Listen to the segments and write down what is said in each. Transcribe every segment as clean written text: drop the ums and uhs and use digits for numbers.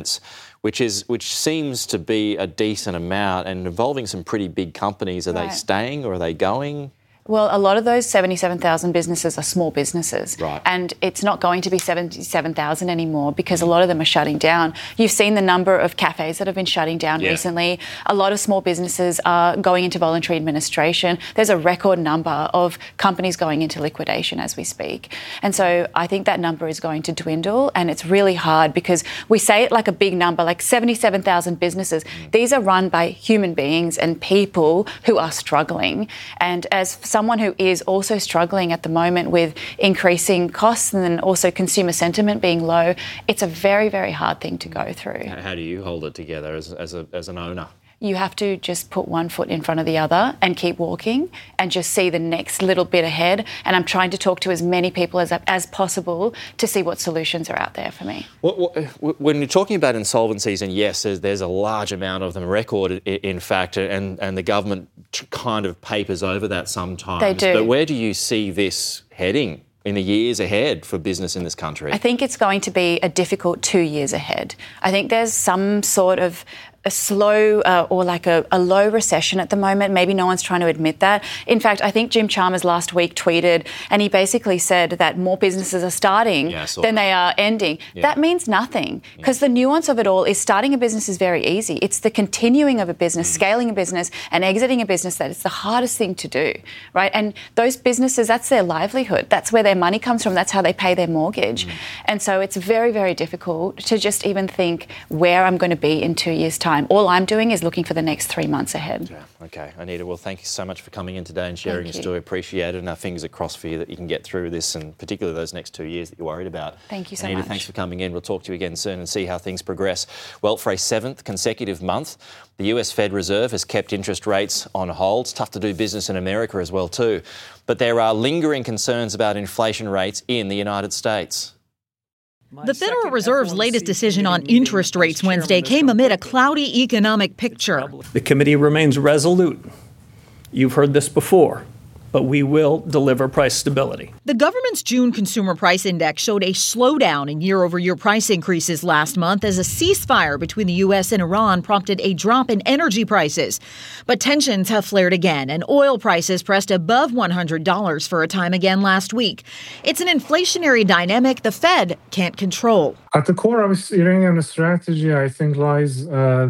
severance, which seems to be a decent amount and involving some pretty big companies. Are they staying or are they going? Well, a lot of those 77,000 businesses are small businesses. Right. And it's not going to be 77,000 anymore because a lot of them are shutting down. You've seen the number of cafes that have been shutting down recently. A lot of small businesses are going into voluntary administration. There's a record number of companies going into liquidation as we speak. And so I think that number is going to dwindle, and it's really hard because we say it like a big number, like 77,000 businesses. These are run by human beings and people who are struggling. And as someone who is also struggling at the moment with increasing costs and then also consumer sentiment being low, it's a very, very hard thing to go through. How do you hold it together as an owner? You have to just put one foot in front of the other and keep walking and just see the next little bit ahead. And I'm trying to talk to as many people as possible to see what solutions are out there for me. When you're talking about insolvencies, and yes, there's a large amount of them recorded, in fact, and the government kind of papers over that sometimes. They do. But where do you see this heading in the years ahead for business in this country? I think it's going to be a difficult 2 years ahead. I think there's some sort of a slow or like a low recession at the moment. Maybe no one's trying to admit that. In fact, I think Jim Chalmers last week tweeted and he basically said that more businesses are starting than they are ending. Yeah. That means nothing because the nuance of it all is starting a business is very easy. It's the continuing of a business, scaling a business and exiting a business that is the hardest thing to do, right? And those businesses, that's their livelihood. That's where their money comes from. That's how they pay their mortgage. And so it's very, very difficult to just even think where I'm going to be in 2 years' time. All I'm doing is looking for the next 3 months ahead. Yeah. Okay, Anita, well, thank you so much for coming in today and sharing your story. Appreciate it, and our fingers are crossed for you that you can get through this, and particularly those next 2 years that you're worried about. Thank you so Anita, much. thanks for coming in. We'll talk to you again soon and see how things progress. Well, for a 7th consecutive month, the US Fed Reserve has kept interest rates on hold. It's tough to do business in America as well too. But there are lingering concerns about inflation rates in the United States. The Federal Reserve's latest decision on interest rates Wednesday came amid a cloudy economic picture. The committee remains resolute. You've heard this before, but we will deliver price stability. The government's June Consumer Price Index showed a slowdown in year-over-year price increases last month as a ceasefire between the U.S. and Iran prompted a drop in energy prices. But tensions have flared again, and oil prices pressed above $100 for a time again last week. It's an inflationary dynamic the Fed can't control. At the core of Iranian strategy, I think, lies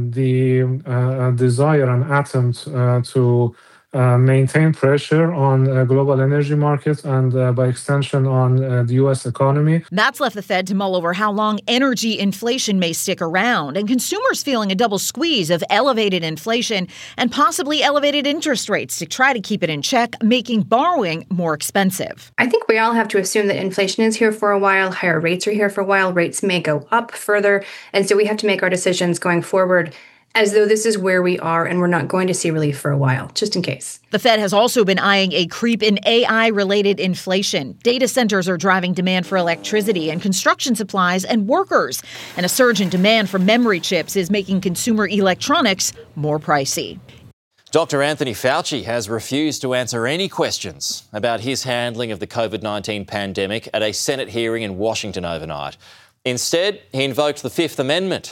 the desire and attempt to maintain pressure on global energy markets and, by extension, on the U.S. economy. That's left the Fed to mull over how long energy inflation may stick around, and consumers feeling a double squeeze of elevated inflation and possibly elevated interest rates to try to keep it in check, making borrowing more expensive. I think we all have to assume that inflation is here for a while, higher rates are here for a while, rates may go up further, and so we have to make our decisions going forward as though this is where we are and we're not going to see relief for a while, just in case. The Fed has also been eyeing a creep in AI-related inflation. Data centers are driving demand for electricity and construction supplies and workers. And a surge in demand for memory chips is making consumer electronics more pricey. Dr. Anthony Fauci has refused to answer any questions about his handling of the COVID-19 pandemic at a Senate hearing in Washington overnight. Instead, he invoked the Fifth Amendment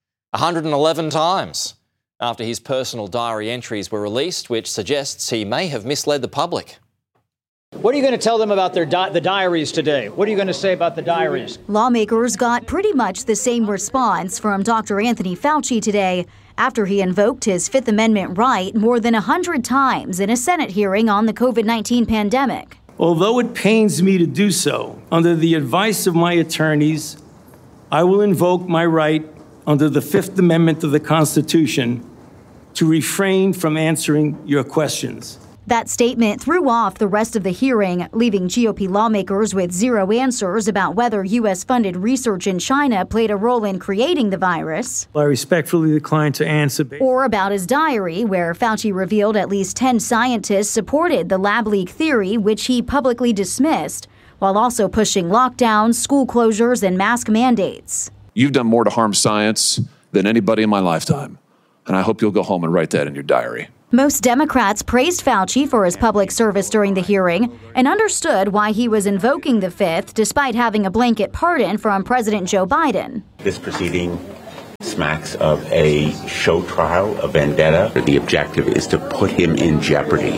111 times after his personal diary entries were released, which suggests he may have misled the public. What are you going to tell them about the diaries today? What are you going to say about the diaries? Lawmakers got pretty much the same response from Dr. Anthony Fauci today after he invoked his Fifth Amendment right more than 100 times in a Senate hearing on the COVID-19 pandemic. Although it pains me to do so, under the advice of my attorneys, I will invoke my right under the Fifth Amendment of the Constitution to refrain from answering your questions. That statement threw off the rest of the hearing, leaving GOP lawmakers with zero answers about whether U.S.-funded research in China played a role in creating the virus. I respectfully decline to answer. Or about his diary, where Fauci revealed at least 10 scientists supported the lab leak theory, which he publicly dismissed, while also pushing lockdowns, school closures, and mask mandates. You've done more to harm science than anybody in my lifetime, and I hope you'll go home and write that in your diary. Most Democrats praised Fauci for his public service during the hearing and understood why he was invoking the Fifth despite having a blanket pardon from President Joe Biden. This proceeding smacks of a show trial, a vendetta. The objective is to put him in jeopardy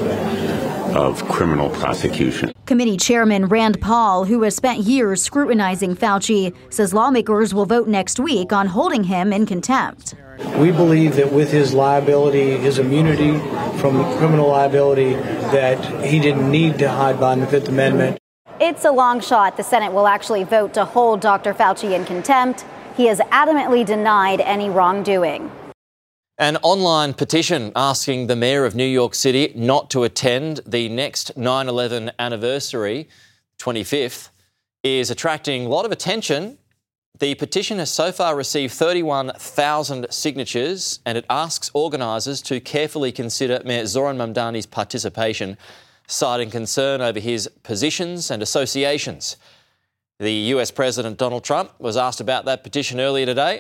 of criminal prosecution. Committee Chairman Rand Paul, who has spent years scrutinizing Fauci, says lawmakers will vote next week on holding him in contempt. We believe that with his liability, his immunity from criminal liability, that he didn't need to hide behind the Fifth Amendment. It's a long shot the Senate will actually vote to hold Dr. Fauci in contempt. He has adamantly denied any wrongdoing. An online petition asking the Mayor of New York City not to attend the next 9/11 anniversary, 25th, is attracting a lot of attention. The petition has so far received 31,000 signatures, and it asks organisers to carefully consider Mayor Zoran Mamdani's participation, citing concern over his positions and associations. The US President Donald Trump was asked about that petition earlier today.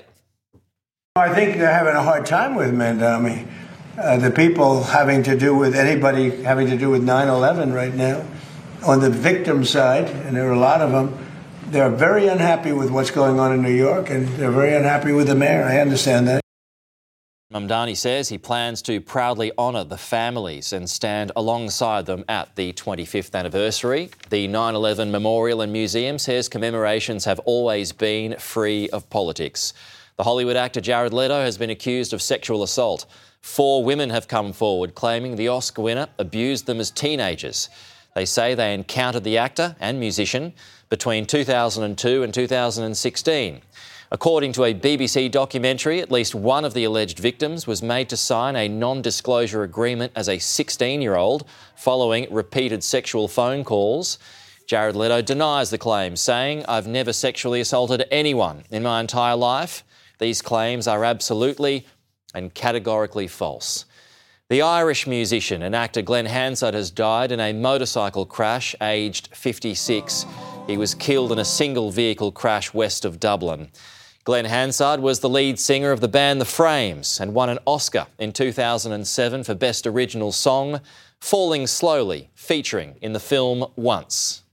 I think they're having a hard time with Mamdani. The people having to do with anybody having to do with 9/11 right now, on the victim side, and there are a lot of them, they're very unhappy with what's going on in New York, and they're very unhappy with the mayor. I understand that. Mamdani says he plans to proudly honour the families and stand alongside them at the 25th anniversary. The 9/11 Memorial and Museum says commemorations have always been free of politics. The Hollywood actor Jared Leto has been accused of sexual assault. 4 women have come forward claiming the Oscar winner abused them as teenagers. They say they encountered the actor and musician between 2002 and 2016. According to a BBC documentary, at least one of the alleged victims was made to sign a non-disclosure agreement as a 16-year-old following repeated sexual phone calls. Jared Leto denies the claims, saying, "I've never sexually assaulted anyone in my entire life. These claims are absolutely and categorically false." The Irish musician and actor Glenn Hansard has died in a motorcycle crash, aged 56. He was killed in a single vehicle crash west of Dublin. Glenn Hansard was the lead singer of the band The Frames and won an Oscar in 2007 for Best Original Song, Falling Slowly, featuring in the film Once.